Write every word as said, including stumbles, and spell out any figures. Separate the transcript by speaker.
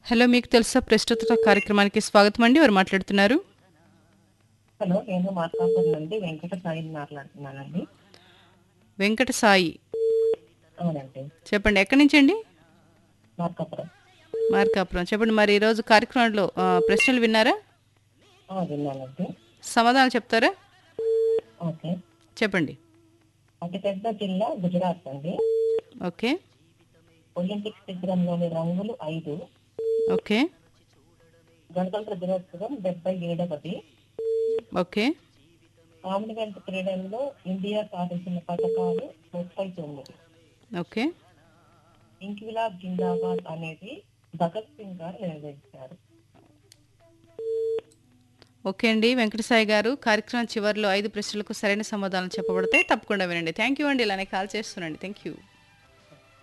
Speaker 1: Hello మీకు తెలుసా ప్రస్తుత కార్యక్రమానికి స్వాగతం అండి. ఎవరు మాట్లాడుతున్నారు?
Speaker 2: హలో నేను మార్కాపురం నుండి వెంకట సాయిని మాట్లాడుతున్నానండి.
Speaker 1: వెంకట సాయి.
Speaker 2: అవునండి.
Speaker 1: చెప్పండి ఎక్కడి నుంచండి?
Speaker 2: మార్కాపురం.
Speaker 1: మార్కాపురం. చెప్పండి మరి ఈరోజు కార్యక్రమంలో ఆ, ప్రశ్నలు విన్నారా?
Speaker 2: ఆ, విన్నానండి.
Speaker 1: సమాధానం చెప్తారా?
Speaker 2: ఓకే.
Speaker 1: చెప్పండి.
Speaker 2: అతిపెద్ద జిల్లా గుజరాత్ అండి.
Speaker 1: ఓకే.
Speaker 2: ఒలింపిక్ శిబిరంలోని రంగులు ఐదు.
Speaker 1: ఓకే.
Speaker 2: గణతంత్ర దినోత్సవం డెబ్బై ఏడవది.
Speaker 1: ఓకే.
Speaker 2: కామన్వెల్త్ క్రీడల్లో ఇండియా సాధించిన పథకాలు ముప్పై తొమ్మిది.
Speaker 1: ఓకే.
Speaker 2: ఇంక్విలాబ్ జిందాబాద్ అనేది భగత్ సింగ్ గారు నిర్వహించారు.
Speaker 1: ఓకే అండి వెంకట సాయి గారు, కార్యక్రమం చివరిలో ఐదు ప్రశ్నలకు సరైన సమాధానం చెప్పబడతాయి. తప్పకుండా వినండి. థ్యాంక్ యూ అండి. ఇలానే కాల్ చేస్తున్నాండి. Thank you.